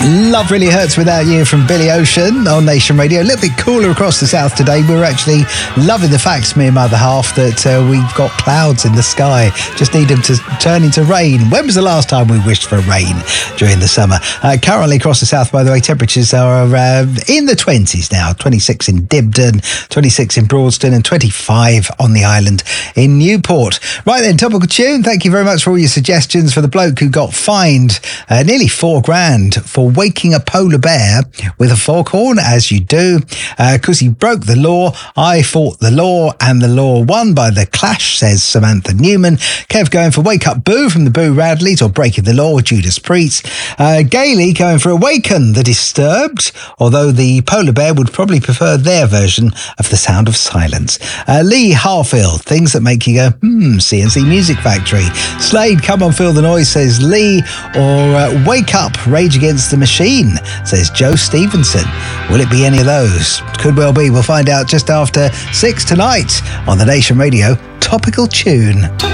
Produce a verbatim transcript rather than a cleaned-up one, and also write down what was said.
Love Really Hurts Without You from Billy Ocean on Nation Radio. A little bit cooler across the south today. We're actually loving the facts, me and my other half, that uh, we've got clouds in the sky. Just need them to turn into rain. When was the last time we wished for rain during the summer? Uh, currently across the south, by the way, temperatures are uh, in the twenties now. twenty-six in Dibden, twenty-six in Broadston and twenty-five on the island in Newport. Right then, topical tune. Thank you very much for all your suggestions for the bloke who got fined uh, nearly four grand for waking a polar bear with a foghorn, as you do, because uh, he broke the law. I fought the law and the law won by The Clash, says Samantha Newman. Kev going for Wake Up Boo from the Boo Radleys, or Breaking the Law with Judas Priest. Uh, Gailey going for Awaken the Disturbed, although the polar bear would probably prefer their version of The Sound of Silence. Uh, Lee Harfield, Things That Make You Go, hmm, C N C Music Factory. Slade, Come On Feel the Noise, says Lee, or uh, Wake Up, Rage Against the Machine, says Joe Stevenson. Will it be any of those? Could well be. We'll find out just after six tonight on the Nation Radio Topical Tune.